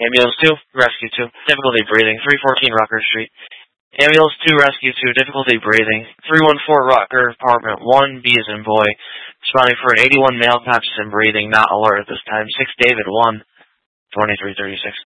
Ambulance 2, Rescue 2, difficulty breathing, 314 Rucker Street. Ambulance 2, Rescue 2, difficulty breathing, 314 Rucker, Apartment 1, B as in boy. Responding for an 81 male, conscious and breathing, not alert at this time. 6 David 1, 2336.